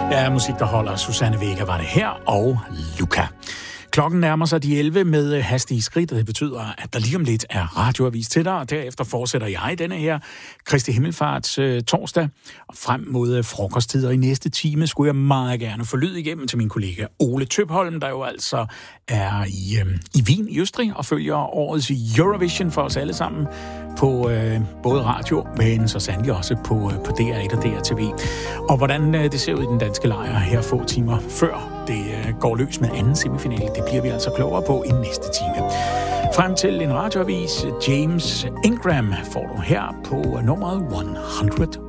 Ja, musik, der holder. Susanne Vega var det her, og Luca. Klokken nærmer sig de 11 med hastige skridt, og det betyder, at der lige om lidt er radioavis til dig, og derefter fortsætter jeg denne her Kristi Himmelfarts torsdag, og frem mod frokosttider i næste time skulle jeg meget gerne få lyd igennem til min kollega Ole Tøpholm, der jo altså er i Wien i Østrig og følger årets Eurovision for os alle sammen på både radio, men så sandelig også på DR1 og DRTV. Og hvordan det ser ud i den danske lejr her få timer før det går løs med anden semifinale, det bliver vi altså klogere på i næste time. Frem til en radioavis, James Ingram får du her på nummeret 100%.